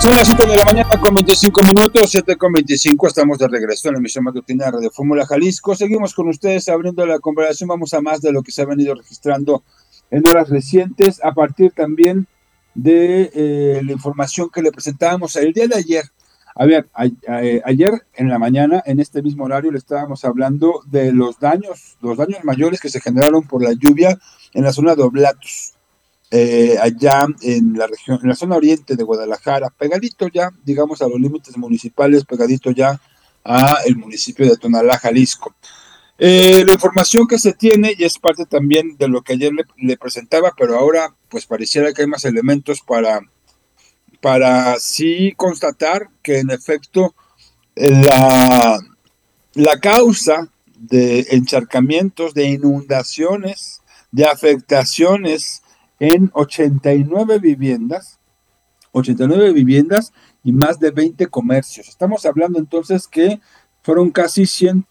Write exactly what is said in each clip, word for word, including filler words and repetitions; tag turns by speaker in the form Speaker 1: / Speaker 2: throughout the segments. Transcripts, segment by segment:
Speaker 1: Son las siete de la mañana con veinticinco minutos, siete con veinticinco, estamos de regreso en la emisión matutina de Fórmula Jalisco. Seguimos con ustedes abriendo la conversación, vamos a más de lo que se ha venido registrando en horas recientes, a partir también de eh, la información que le presentábamos el día de ayer. A ver, a, a, ayer en la mañana, en este mismo horario, le estábamos hablando de los daños, los daños mayores que se generaron por la lluvia en la zona de Oblatos. Eh, allá en la región, en la zona oriente de Guadalajara, pegadito ya, digamos, a los límites municipales, pegadito ya a el municipio de Tonalá, Jalisco. Eh, la información que se tiene, y es parte también de lo que ayer le, le presentaba, pero ahora pues pareciera que hay más elementos para, para sí constatar que en efecto la, la causa de encharcamientos, de inundaciones, de afectaciones en ochenta y nueve viviendas, ochenta y nueve viviendas y más de veinte comercios. Estamos hablando entonces que fueron casi cien,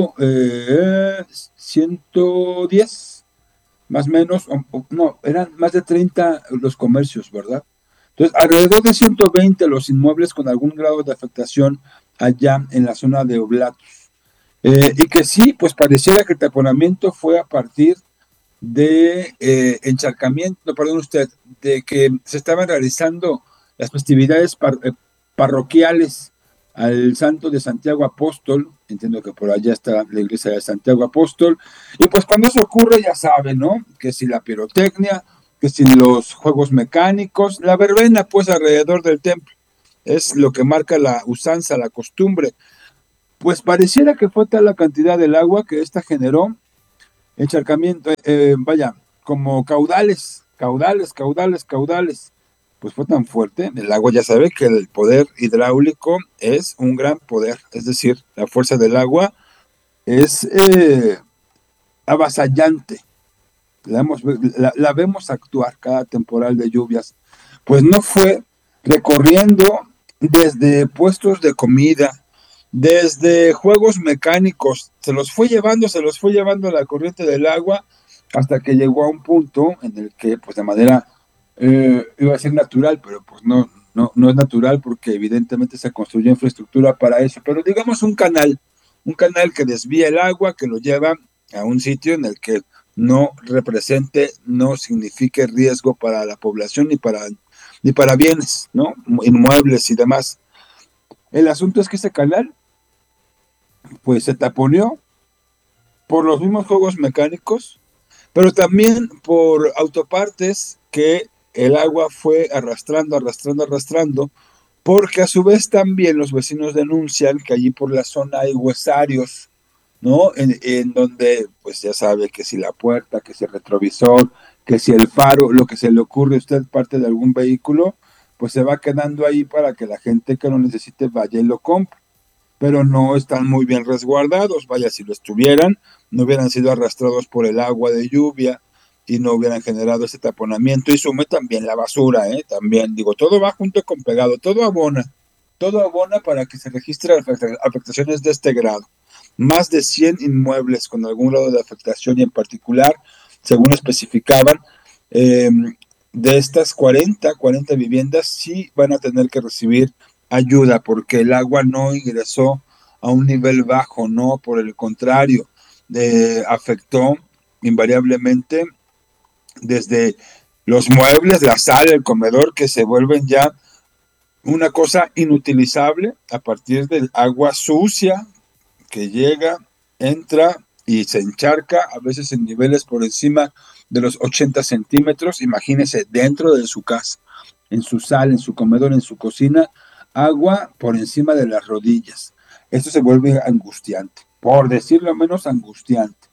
Speaker 1: eh, ciento diez, más o menos, o, no, eran más de treinta los comercios, ¿verdad? Entonces, alrededor de ciento veinte los inmuebles con algún grado de afectación allá en la zona de Oblatos. Eh, y que sí, pues pareciera que el taponamiento fue a partir de eh, encharcamiento, no, perdón usted, de que se estaban realizando las festividades par, eh, parroquiales al Santo de Santiago Apóstol. Entiendo que por allá está la iglesia de Santiago Apóstol, y pues cuando eso ocurre ya saben, ¿no? Que si la pirotecnia, que si los juegos mecánicos, la verbena pues alrededor del templo, es lo que marca la usanza, la costumbre. Pues pareciera que fue tal la cantidad del agua que esta generó encharcamiento, eh, vaya, como caudales, caudales, caudales, caudales. Pues fue tan fuerte, el agua ya sabe que el poder hidráulico es un gran poder, es decir, la fuerza del agua es eh, avasallante. La, hemos, la, la vemos actuar cada temporal de lluvias. Pues no fue recorriendo desde puestos de comida, desde juegos mecánicos, se los fue llevando, se los fue llevando la corriente del agua hasta que llegó a un punto en el que, pues de manera, eh, iba a ser natural, pero pues no, no, no es natural porque evidentemente se construyó infraestructura para eso, pero digamos un canal, un canal que desvía el agua, que lo lleva a un sitio en el que no represente, no signifique riesgo para la población ni para, ni para bienes, ¿no? Inmuebles y demás. El asunto es que ese canal pues se taponeó por los mismos juegos mecánicos, pero también por autopartes que el agua fue arrastrando, arrastrando, arrastrando, porque a su vez también los vecinos denuncian que allí por la zona hay huesarios, ¿no? En, en donde, pues ya sabe que si la puerta, que si el retrovisor, que si el faro, lo que se le ocurre a usted parte de algún vehículo, pues se va quedando ahí para que la gente que lo necesite vaya y lo compre. Pero no están muy bien resguardados, vaya, si lo estuvieran, no hubieran sido arrastrados por el agua de lluvia y no hubieran generado ese taponamiento. Y sume también la basura, ¿eh? También, digo, todo va junto con pegado, todo abona, todo abona para que se registren afectaciones de este grado. Más de cien inmuebles con algún grado de afectación y en particular, según especificaban, eh, de estas cuarenta, cuarenta viviendas sí van a tener que recibir ayuda porque el agua no ingresó a un nivel bajo, no, por el contrario, eh, afectó invariablemente desde los muebles, la sala, el comedor, que se vuelven ya una cosa inutilizable a partir del agua sucia que llega, entra y se encharca, a veces en niveles por encima de los ochenta centímetros. Imagínese dentro de su casa, en su sala, en su comedor, en su cocina, agua por encima de las rodillas. Esto se vuelve angustiante, por decirlo menos angustiante.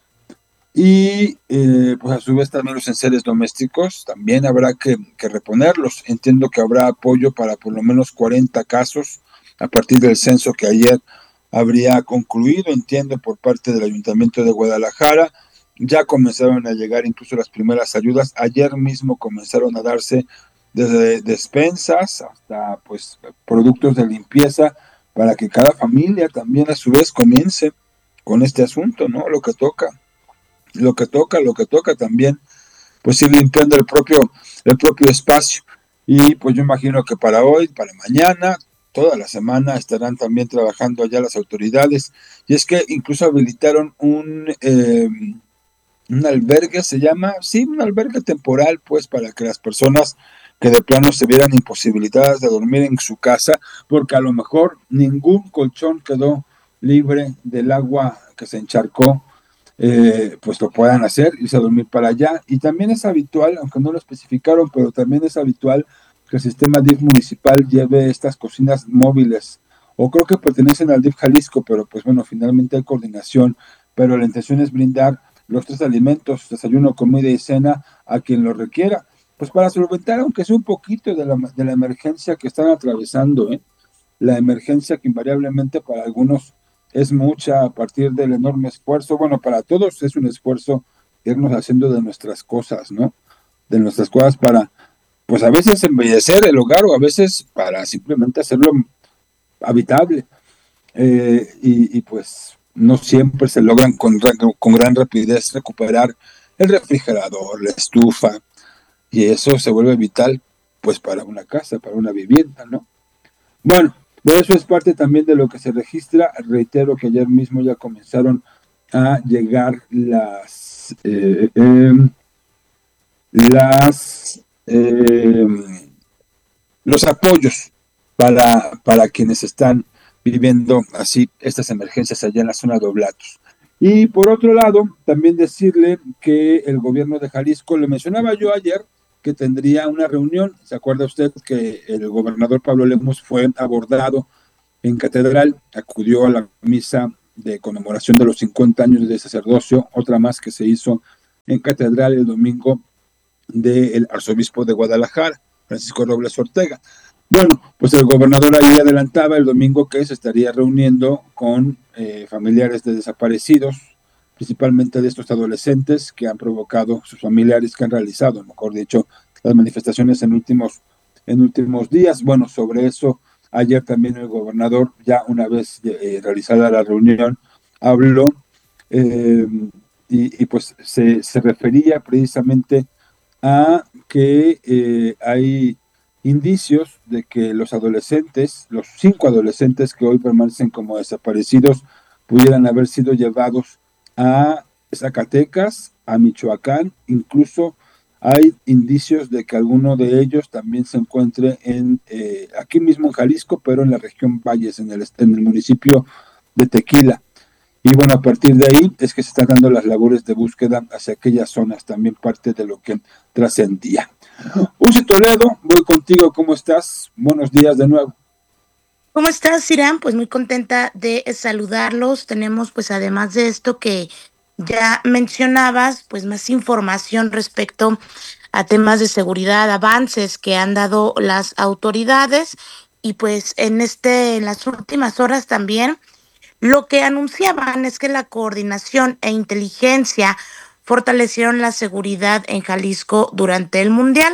Speaker 1: Y eh, pues a su vez también los enseres domésticos, también habrá que, que reponerlos. Entiendo que habrá apoyo para por lo menos cuarenta casos a partir del censo que ayer habría concluido, entiendo, por parte del Ayuntamiento de Guadalajara. Ya comenzaron a llegar incluso las primeras ayudas. Ayer mismo comenzaron a darse desde despensas hasta pues productos de limpieza para que cada familia también a su vez comience con este asunto, ¿no? Lo que toca, lo que toca, lo que toca también, pues ir limpiando el propio, el propio espacio. Y pues yo imagino que para hoy, para mañana, toda la semana estarán también trabajando allá las autoridades. Y es que incluso habilitaron un, eh, un albergue, se llama, sí, un albergue temporal, pues para que las personas que de plano se vieran imposibilitadas de dormir en su casa, porque a lo mejor ningún colchón quedó libre del agua que se encharcó, eh, pues lo puedan hacer, irse a dormir para allá. Y también es habitual, aunque no lo especificaron, pero también es habitual que el sistema D I F municipal lleve estas cocinas móviles, o creo que pertenecen al D I F Jalisco, pero pues bueno, finalmente hay coordinación, pero la intención es brindar los tres alimentos, desayuno, comida y cena, a quien lo requiera, pues para solventar, aunque sea un poquito de la, de la emergencia que están atravesando, ¿eh? La emergencia que invariablemente para algunos es mucha a partir del enorme esfuerzo, bueno, para todos es un esfuerzo irnos haciendo de nuestras cosas, ¿no? De nuestras cosas para, pues a veces embellecer el hogar o a veces para simplemente hacerlo habitable. Eh, y, y, pues no siempre se logran con, con gran rapidez recuperar el refrigerador, la estufa, y eso se vuelve vital pues para una casa, para una vivienda, ¿no? Bueno, de eso es parte también de lo que se registra. Reitero que ayer mismo ya comenzaron a llegar las eh, eh, las eh, los apoyos para, para quienes están viviendo así estas emergencias allá en la zona de Oblatos. Y por otro lado, también decirle que el gobierno de Jalisco, le mencionaba yo ayer, que tendría una reunión. ¿Se acuerda usted que el gobernador Pablo Lemus fue abordado en catedral, acudió a la misa de conmemoración de los cincuenta años de sacerdocio, otra más que se hizo en catedral el domingo del arzobispo de Guadalajara, Francisco Robles Ortega? Bueno, pues el gobernador ahí adelantaba el domingo que se estaría reuniendo con eh, familiares de desaparecidos, principalmente de estos adolescentes que han provocado, sus familiares que han realizado, mejor dicho, las manifestaciones en últimos, en últimos días. Bueno, sobre eso, ayer también el gobernador, ya una vez eh, realizada la reunión, habló eh, y, y, pues se, se refería precisamente a que eh, hay indicios de que los adolescentes, los cinco adolescentes que hoy permanecen como desaparecidos, pudieran haber sido llevados a Zacatecas, a Michoacán, incluso hay indicios de que alguno de ellos también se encuentre en eh, aquí mismo en Jalisco, pero en la región Valles, en el, en el municipio de Tequila. Y bueno, a partir de ahí es que se están dando las labores de búsqueda hacia aquellas zonas, también parte de lo que trascendía. Uzi Toledo, voy contigo, ¿cómo estás? Buenos días de nuevo.
Speaker 2: ¿Cómo estás, Irán? Pues muy contenta de saludarlos. Tenemos, pues además de esto que ya mencionabas, pues más información respecto a temas de seguridad, avances que han dado las autoridades y pues en este, en las últimas horas también lo que anunciaban es que la coordinación e inteligencia fortalecieron la seguridad en Jalisco durante el Mundial.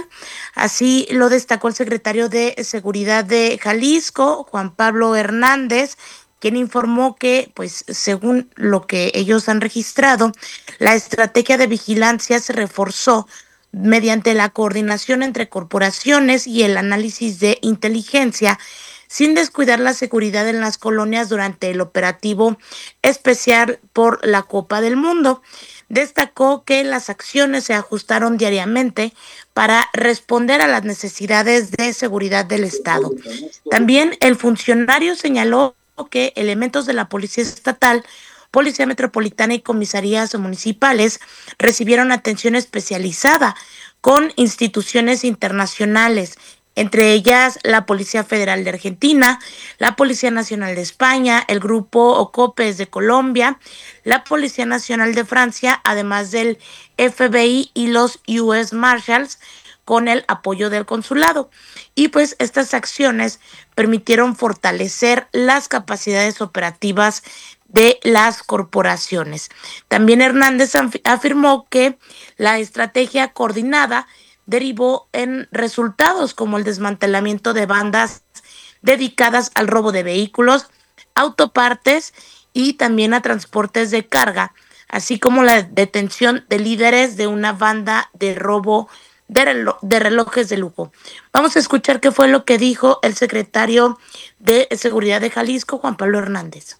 Speaker 2: Así lo destacó el secretario de Seguridad de Jalisco, Juan Pablo Hernández, quien informó que, pues, según lo que ellos han registrado, la estrategia de vigilancia se reforzó mediante la coordinación entre corporaciones y el análisis de inteligencia, sin descuidar la seguridad en las colonias durante el operativo especial por la Copa del Mundo. Destacó que las acciones se ajustaron diariamente para responder a las necesidades de seguridad del Estado. También el funcionario señaló que elementos de la Policía Estatal, Policía Metropolitana y comisarías municipales recibieron atención especializada con instituciones internacionales, entre ellas la Policía Federal de Argentina, la Policía Nacional de España, el Grupo Ocopes de Colombia, la Policía Nacional de Francia, además del F B I y los U S Marshals, con el apoyo del consulado. Y pues estas acciones permitieron fortalecer las capacidades operativas de las corporaciones. También Hernández afirmó que la estrategia coordinada derivó en resultados como el desmantelamiento de bandas dedicadas al robo de vehículos, autopartes y también a transportes de carga, así como la detención de líderes de una banda de robo de, relo de relojes de lujo. Vamos a escuchar qué fue lo que dijo el secretario de Seguridad de Jalisco, Juan Pablo Hernández.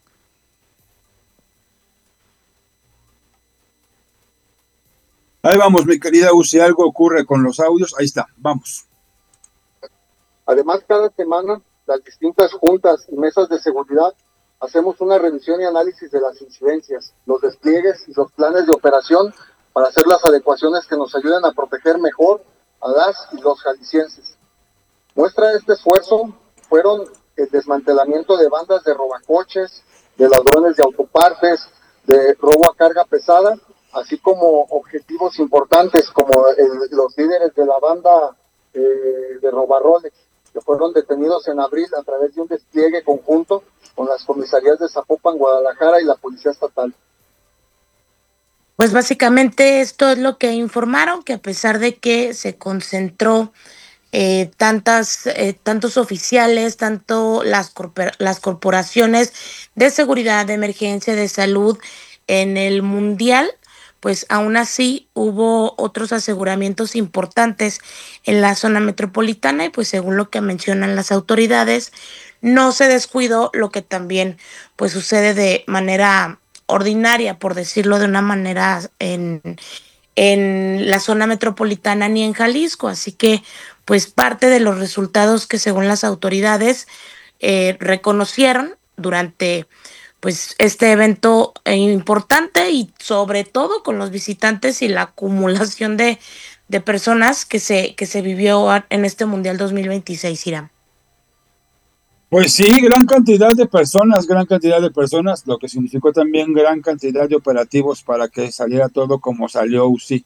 Speaker 1: Ahí vamos, mi querida U, si algo ocurre con los audios, ahí está, vamos.
Speaker 3: Además, cada semana, las distintas juntas y mesas de seguridad hacemos una revisión y análisis de las incidencias, los despliegues y los planes de operación para hacer las adecuaciones que nos ayuden a proteger mejor a las y los jaliscienses. Muestra de este esfuerzo fueron el desmantelamiento de bandas de robacoches, de ladrones de autopartes, de robo a carga pesada, así como objetivos importantes como el, los líderes de la banda eh, de robarroles, que fueron detenidos en abril a través de un despliegue conjunto con las comisarías de Zapopan, Guadalajara y la Policía Estatal.
Speaker 2: Pues básicamente esto es lo que informaron, que a pesar de que se concentró eh, tantas, eh, tantos oficiales, tanto las, corpor las corporaciones de seguridad, de emergencia, de salud en el mundial, pues aún así hubo otros aseguramientos importantes en la zona metropolitana y pues según lo que mencionan las autoridades, no se descuidó lo que también pues sucede de manera ordinaria, por decirlo de una manera, en, en la zona metropolitana ni en Jalisco. Así que, pues parte de los resultados que según las autoridades eh, reconocieron durante pues este evento eh, importante y sobre todo con los visitantes y la acumulación de, de personas que se, que se vivió en este Mundial dos mil veintiséis, Irán.
Speaker 1: Pues sí, gran cantidad de personas, gran cantidad de personas, lo que significó también gran cantidad de operativos para que saliera todo como salió, U C I.